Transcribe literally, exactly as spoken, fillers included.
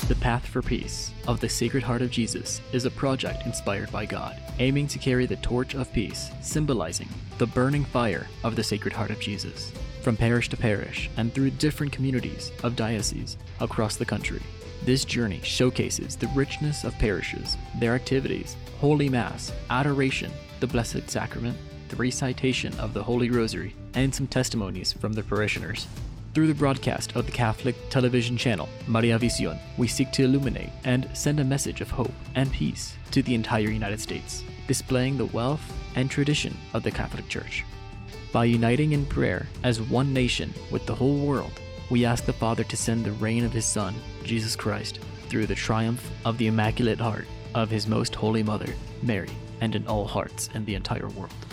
The Path for Peace of the Sacred Heart of Jesus is a project inspired by God, aiming to carry the torch of peace, symbolizing the burning fire of the Sacred Heart of Jesus, from parish to parish and through different communities of dioceses across the country. This journey showcases the richness of parishes, their activities, Holy Mass, adoration, the Blessed Sacrament, the recitation of the Holy Rosary, and some testimonies from the parishioners. Through the broadcast of the Catholic television channel Maria Visión, we seek to illuminate and send a message of hope and peace to the entire United States, displaying the wealth and tradition of the Catholic Church. By uniting in prayer as one nation with the whole world, we ask the Father to send the reign of His Son, Jesus Christ, through the triumph of the Immaculate Heart of His Most Holy Mother, Mary, and in all hearts in the entire world.